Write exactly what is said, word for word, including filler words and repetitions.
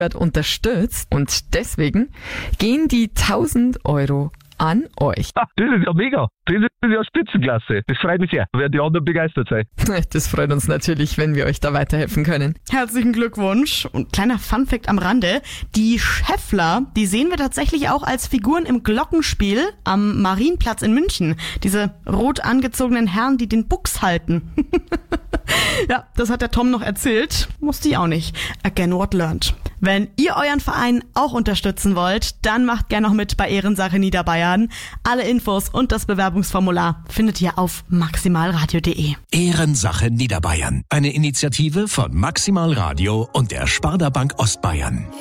unterstützt und deswegen gehen die tausend Euro an euch. Ah, das ist ja mega. Das ist ja Spitzenklasse. Das freut mich sehr. Werden die anderen begeistert sein. Das freut uns natürlich, wenn wir euch da weiterhelfen können. Herzlichen Glückwunsch. Und kleiner Funfact am Rande. Die Schäffler, die sehen wir tatsächlich auch als Figuren im Glockenspiel am Marienplatz in München. Diese rot angezogenen Herren, die den Buchs halten. Ja, das hat der Tom noch erzählt. Musste ich auch nicht. Again what learned. Wenn ihr euren Verein auch unterstützen wollt, dann macht gerne noch mit bei Ehrensache Niederbayern. Alle Infos und das Bewerbungsformular findet ihr auf maximalradio punkt de. Ehrensache Niederbayern. Eine Initiative von Maximal Radio und der Sparda Bank Ostbayern.